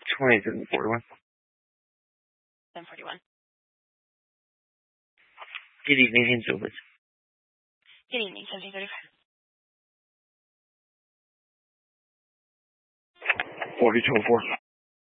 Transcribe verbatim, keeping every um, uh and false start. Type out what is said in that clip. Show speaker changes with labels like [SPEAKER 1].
[SPEAKER 1] twenty-seven forty-one.
[SPEAKER 2] seven forty-one.
[SPEAKER 1] Good evening, Angel.
[SPEAKER 2] Good evening, seventeen thirty-five.
[SPEAKER 1] forty-two oh four.